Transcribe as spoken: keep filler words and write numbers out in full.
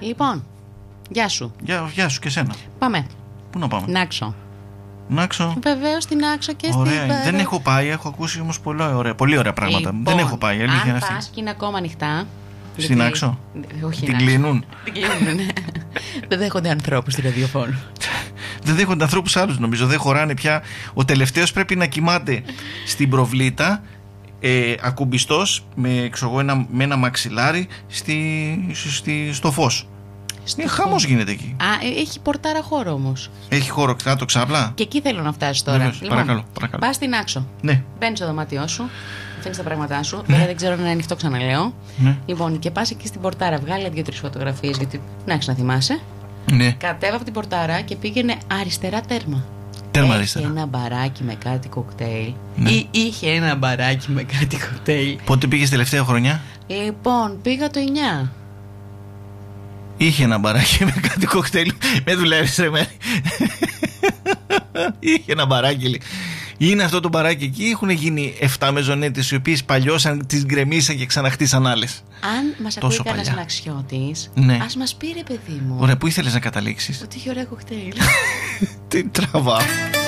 Λοιπόν, γεια σου. Γεια, γεια σου και εσένα. Πάμε. Πού να πάμε? Νάξο. Νάξο. Βεβαίως στην Νάξο και στην Ωραία. Πέρα. Δεν έχω πάει, έχω ακούσει όμως πολλά ωραία, πολύ ωραία πράγματα. Λοιπόν, δεν έχω πάει, αλήθεια είναι αν αυτή. πας και είναι ακόμα ανοιχτά. Στην γιατί- Νάξο. Όχι, Την Νάξο. κλείνουν. Την κλείνουν, ναι. Δεν δέχονται ανθρώπους στη ραδιοφώνου. Δεν δέχονται ανθρώπους άλλους, νομίζω. Δεν χωράνε πια. Ο τελευταίος πρέπει να κοιμάται στην προβλήτα, ε, ακουμπιστός με, ξέρω εγώ, ένα, με ένα μαξιλάρι στη, στη, στο φως. Στο Ε, φως. χαμός γίνεται εκεί. Α, ε, έχει πορτάρα χώρο όμως. Έχει χώρο κάτω ξάπλα. Και εκεί θέλω να φτάσει τώρα. Βεβαίως, παρακαλώ, παρακαλώ. Πας στην Άξο. Ναι. Μπαίνεις στο δωμάτιό σου. Αφήνεις τα πράγματά σου. Βέβαια δεν ξέρω αν είναι ανοιχτό, ξαναλέω. Ναι. Λοιπόν, και πας εκεί στην πορτάρα. Βγάλε δύο-τρεις φωτογραφίες, γιατί να έχεις να θυμάσαι. Ναι. Κατέβα από την πορτάρα και πήγαινε αριστερά τέρμα. Τέρμα Έχει αριστερά. ένα μπαράκι με κάτι κοκτέιλ. Ναι. Ή είχε ένα μπαράκι με κάτι κοκτέιλ. Πότε πήγες τελευταία χρονιά? Λοιπόν, πήγα το εννιά. Είχε ένα μπαράκι με κάτι κοκτέιλ. Με δουλεύεις ρε με. Είχε ένα μπαράκι. λέει. Είναι αυτό το μπαράκι εκεί. Έχουν γίνει εφτά μεζονέτες οι οποίες παλιώσαν, τις γκρεμίσαν και ξαναχτίσαν άλλες. Αν μας ακούει Τόσο κανένας παλιά. αναξιώτης, Ναι. ας μας πει ρε παιδί μου. Ωραία, πού ήθελες να καταλήξεις? Ότι είχε ωραία κοκτέιλ. Τι τραβά.